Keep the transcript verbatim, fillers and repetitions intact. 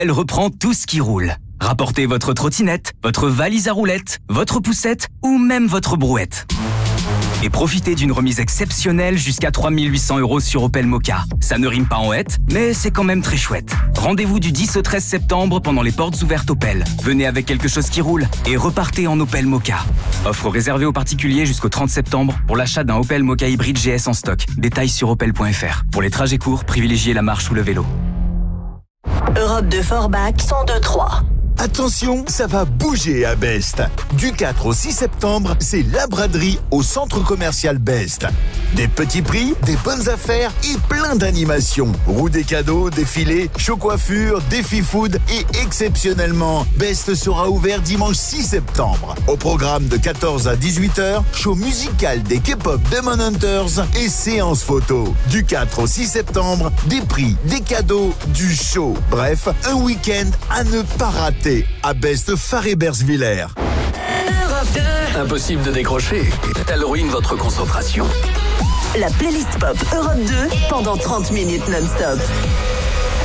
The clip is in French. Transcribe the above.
elle reprend tout ce qui roule. Rapportez votre trottinette, votre valise à roulettes, votre poussette ou même votre brouette. Et profitez d'une remise exceptionnelle jusqu'à trois mille huit cents euros sur Opel Mokka. Ça ne rime pas en hête, mais c'est quand même très chouette. Rendez-vous du dix au treize septembre pendant les portes ouvertes Opel. Venez avec quelque chose qui roule et repartez en Opel Mokka. Offre réservée aux particuliers jusqu'au trente septembre pour l'achat d'un Opel Mokka hybride G S en stock. Détails sur opel point f r. Pour les trajets courts, privilégiez la marche ou le vélo. Europe deux Forbach cent deux trois. Attention, ça va bouger à Best. Du quatre au six septembre, c'est la braderie au centre commercial Best. Des petits prix, des bonnes affaires et plein d'animations. Roue des cadeaux, défilés, show coiffure, défi food et exceptionnellement, Best sera ouvert dimanche six septembre. Au programme de quatorze à dix-huit heures, show musical des K-pop Demon Hunters et séance photo. Du quatre au six septembre, des prix, des cadeaux, du show. Bref, un week-end à ne pas rater. À Best Faré-Bersviller. Impossible de décrocher. Elle ruine votre concentration. La playlist pop Europe deux pendant trente minutes non-stop.